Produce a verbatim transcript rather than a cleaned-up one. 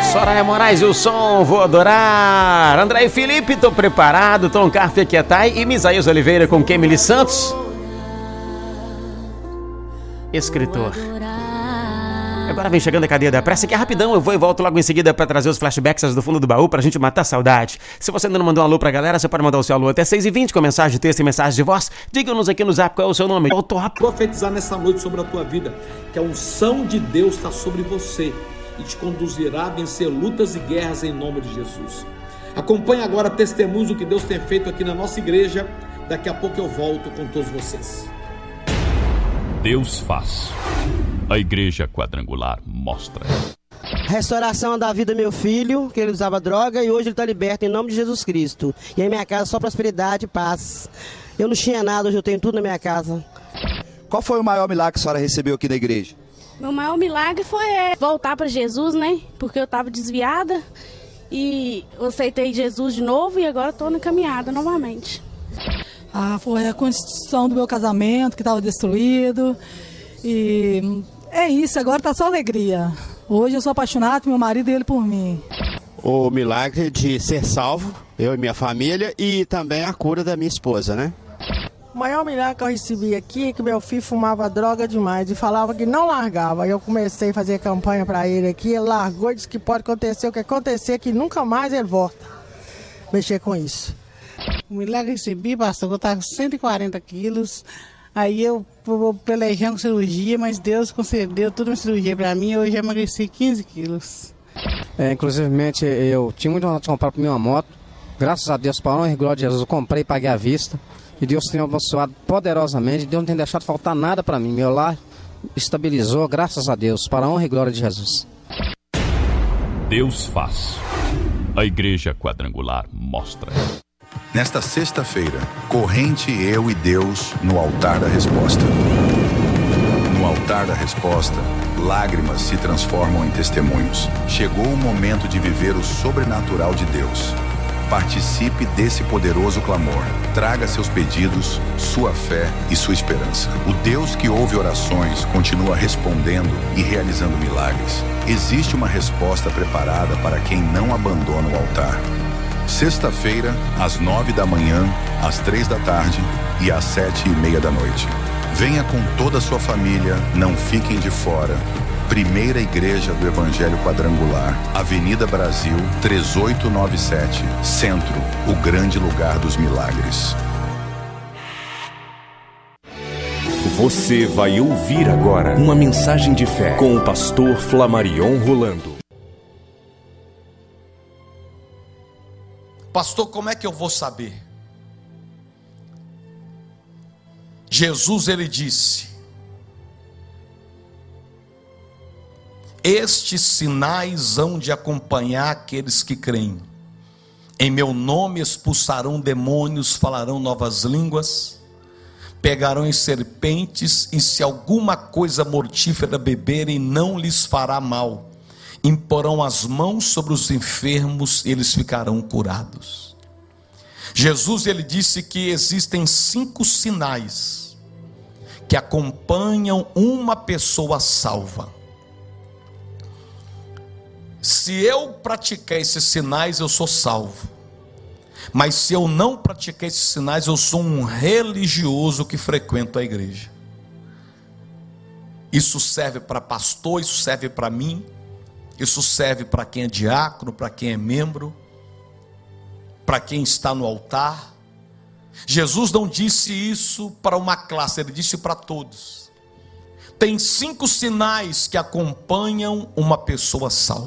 Soraya Moraes e o som Vou Adorar. André e Felipe, tô preparado. Tom Carfe Aquietai e Misaías Oliveira com Kemily Santos. Escritor. Agora vem chegando a cadeia da pressa, que é rapidão. Eu vou e volto logo em seguida para trazer os flashbacks do fundo do baú pra gente matar a saudade. Se você ainda não mandou um alô pra galera, você pode mandar o seu alô até seis e vinte com mensagem de texto e mensagem de voz. Diga-nos aqui no zap qual é o seu nome. Eu tô a profetizar nessa noite sobre a tua vida, que a unção de Deus está sobre você e te conduzirá a vencer lutas e guerras em nome de Jesus. Acompanhe agora testemunhos do que Deus tem feito aqui na nossa igreja. Daqui a pouco eu volto com todos vocês. Deus faz. A Igreja Quadrangular mostra. Restauração da vida do meu filho, que ele usava droga e hoje ele está liberto em nome de Jesus Cristo. E em minha casa só prosperidade e paz. Eu não tinha nada, hoje eu tenho tudo na minha casa. Qual foi o maior milagre que a senhora recebeu aqui na igreja? Meu maior milagre foi voltar para Jesus, né? Porque eu estava desviada e eu aceitei Jesus de novo e agora estou na caminhada novamente. Ah, foi a construção do meu casamento que estava destruído e é isso, agora tá só alegria. Hoje eu sou apaixonado por meu marido e ele por mim. O milagre de ser salvo, eu e minha família, e também a cura da minha esposa, né? O maior milagre que eu recebi aqui é que meu filho fumava droga demais e falava que não largava. Aí eu comecei a fazer campanha para ele aqui, ele largou e disse que pode acontecer o que acontecer, que nunca mais ele volta a mexer com isso. O milagre que recebi, pastor, eu estava com cento e quarenta quilos, aí eu pelejando com cirurgia, mas Deus concedeu toda uma cirurgia para mim e hoje eu emagreci quinze quilos. É, inclusivemente, eu tinha muito vontade de comprar para mim uma moto, graças a Deus, para a honra e glória de Jesus, eu comprei e paguei à vista, e Deus tem abençoado poderosamente, Deus não tem deixado faltar nada para mim, meu lar estabilizou, graças a Deus, para a honra e glória de Jesus. Deus faz. A Igreja Quadrangular mostra. Nesta sexta-feira, corrente eu e Deus no altar da resposta. No altar da resposta, lágrimas se transformam em testemunhos. Chegou o momento de viver o sobrenatural de Deus. Participe desse poderoso clamor. Traga seus pedidos, sua fé e sua esperança. O Deus que ouve orações continua respondendo e realizando milagres. Existe uma resposta preparada para quem não abandona o altar. Sexta-feira, às nove da manhã, às três da tarde e às sete e meia da noite. Venha com toda a sua família, não fiquem de fora. Primeira Igreja do Evangelho Quadrangular, Avenida Brasil, três oito nove sete, Centro, o grande lugar dos milagres. Você vai ouvir agora uma mensagem de fé com o pastor Flamarion Rolando. Pastor, como é que eu vou saber? Jesus, ele disse: estes sinais hão de acompanhar aqueles que creem. Em meu nome expulsarão demônios, falarão novas línguas, pegarão em serpentes, e se alguma coisa mortífera beberem, não lhes fará mal. Imporão as mãos sobre os enfermos, eles ficarão curados. Jesus, ele disse que existem cinco sinais que acompanham uma pessoa salva. Se eu praticar esses sinais, eu sou salvo. Mas se eu não praticar esses sinais, eu sou um religioso que frequenta a igreja. Isso serve para pastor, isso serve para mim, isso serve para quem é diácono, para quem é membro, para quem está no altar. Jesus não disse isso para uma classe, ele disse para todos. Tem cinco sinais que acompanham uma pessoa salva.